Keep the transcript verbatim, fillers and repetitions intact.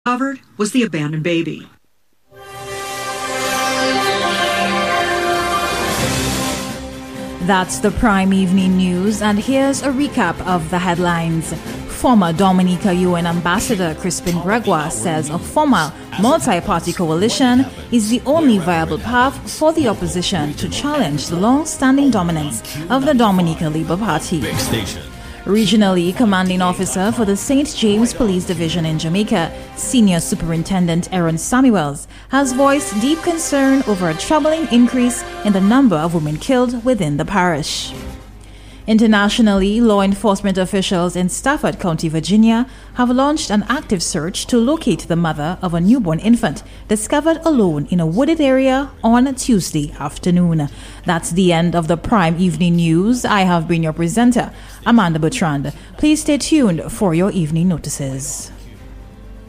Covered was the abandoned baby. That's the Prime Evening News, and here's a recap of the headlines. Former Dominica U N Ambassador Crispin Gregoire says a formal multi-party coalition is the only viable path for the opposition to challenge the long-standing dominance of the Dominica Labour Party. Regionally commanding officer for the Saint James Police Division in Jamaica, Senior Superintendent Aaron Samuels, has voiced deep concern over a troubling increase in the number of women killed within the parish. Internationally, law enforcement officials in Stafford County, Virginia, have launched an active search to locate the mother of a newborn infant discovered alone in a wooded area on Tuesday afternoon. That's the end of the Prime Evening News. I have been your presenter, Amanda Bertrand. Please stay tuned for your evening notices.